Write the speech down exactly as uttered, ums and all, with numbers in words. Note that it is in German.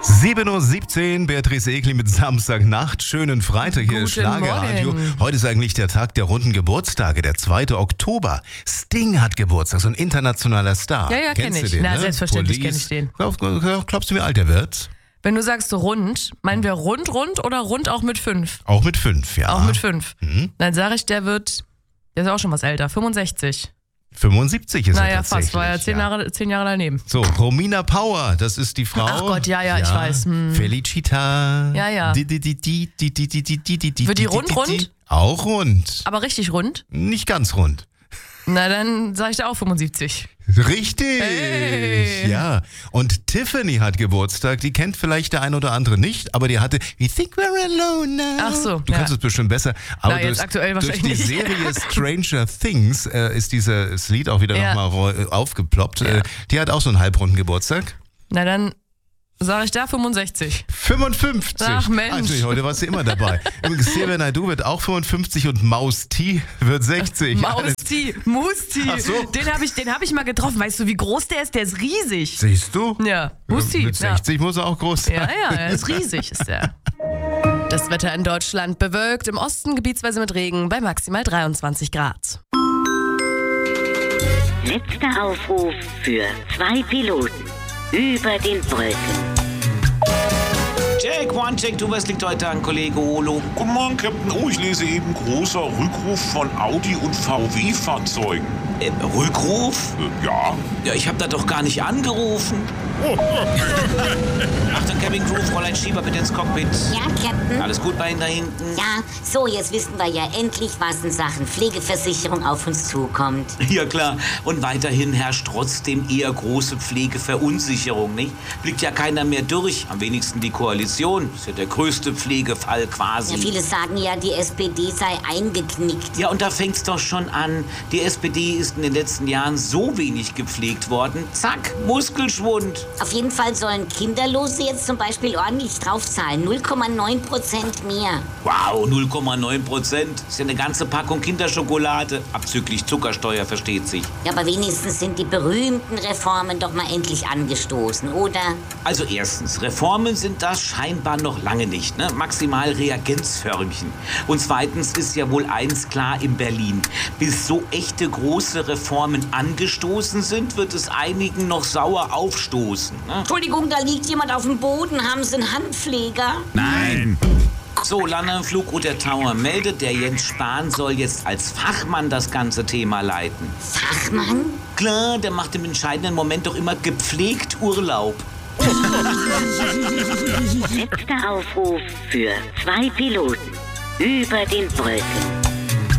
sieben Uhr siebzehn, Beatrice Egli mit Samstagnacht. Schönen Freitag, hier ist Guten Schlagerradio. Morgen. Heute ist eigentlich der Tag der runden Geburtstage, der zweite Oktober. Sting hat Geburtstag, so ein internationaler Star. Ja, ja, kenn Kennst ich. du den, Na, ne? selbstverständlich Police. kenn ich den. Glaub, glaub, glaubst du, wie alt er wird? Wenn du sagst rund, meinen wir rund, rund oder rund auch mit fünf? Auch mit fünf, ja. Auch mit fünf. Mhm. Dann sage ich, der wird, der ist auch schon was älter, fünfundsechzig. fünfundsiebzig ist er Naja, tatsächlich. fast, war ja zehn Jahre, zehn Jahre daneben. So, Romina Power, das ist die Frau. Ach Gott, ja, ja, ich weiß. Hm. Felicita. Ja, ja. Di, di, di, di, di, di, di, di, di, di, Wird die di, rund, di, di. rund? Auch rund. Aber richtig rund? Nicht ganz rund. Na, dann sage ich da auch fünfundsiebzig. Richtig, Hey. ja. Und Tiffany hat Geburtstag, die kennt vielleicht der ein oder andere nicht, aber die hatte We Think We're Alone Now. Ach so, Du ja. kannst es bestimmt besser. Aber Na, jetzt durch, aktuell durch wahrscheinlich die nicht. Serie Stranger Things äh, ist dieses Lied auch wieder Ja. nochmal aufgeploppt. Ja. Äh, die hat auch so einen halbrunden Geburtstag. Na, dann sage ich da fünfundsechzig. fünfundfünfzig. Ach, Mensch. Natürlich, heute warst du immer dabei. Übrigens, Xavier Naidoo wird auch fünfundfünfzig und Maus T wird sechzig. Alles- Mausti, Musti, Ach so. den habe ich, den hab ich mal getroffen. Weißt du, wie groß der ist? Der ist riesig. Siehst du? Ja, Musti. Mit Ja. sechzig muss er auch groß sein. Ja, ja, er ist riesig, ist er. Das Wetter in Deutschland bewölkt, im Osten gebietsweise mit Regen bei maximal dreiundzwanzig Grad. Letzter Aufruf für zwei Piloten über den Wolken. Check, one, check, du, was liegt heute an, Kollege Olo? Guten Morgen, Captain. Oh, ich lese eben großer Rückruf von Audi und V W-Fahrzeugen. Äh, Rückruf? Äh, ja? Ja, ich hab da doch gar nicht angerufen. Achtung, Cabin Crew, Fräulein Schieber, bitte ins Cockpit. Ja, Captain? Alles gut bei Ihnen da hinten? Ja, so, jetzt wissen wir ja endlich, was in Sachen Pflegeversicherung auf uns zukommt. Ja, klar. Und weiterhin herrscht trotzdem eher große Pflegeverunsicherung, nicht? Blickt ja keiner mehr durch, am wenigsten die Koalition. Ist ja der größte Pflegefall quasi. Ja, viele sagen ja, die S P D sei eingeknickt. Ja, und da fängt's doch schon an. Die S P D ist in den letzten Jahren so wenig gepflegt worden. Zack, Muskelschwund. Auf jeden Fall sollen Kinderlose jetzt zum Beispiel ordentlich draufzahlen. null Komma neun Prozent mehr. Wow, null Komma neun Prozent. Ist ja eine ganze Packung Kinderschokolade. Abzüglich Zuckersteuer, versteht sich. Ja, aber wenigstens sind die berühmten Reformen doch mal endlich angestoßen, oder? Also erstens, Reformen sind das scheinbar noch lange nicht, ne? Maximal Reagenzförmchen. Und zweitens ist ja wohl eins klar in Berlin. Bis so echte große Reformen angestoßen sind, wird es einigen noch sauer aufstoßen. Ne? Entschuldigung, da liegt jemand auf dem Boden. Haben Sie einen Handpfleger? Nein. So, Lande, Flugroute Tower meldet, der Jens Spahn soll jetzt als Fachmann das ganze Thema leiten. Fachmann? Klar, der macht im entscheidenden Moment doch immer gepflegt Urlaub. Letzter Aufruf für zwei Piloten über den Wolken.